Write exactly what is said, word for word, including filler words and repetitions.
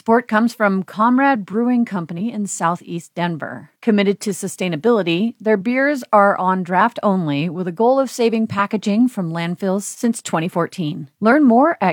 Support comes from Comrade Brewing Company in Southeast Denver. Committed to sustainability, their beers are on draft only with a goal of saving packaging from landfills since twenty fourteen. Learn more at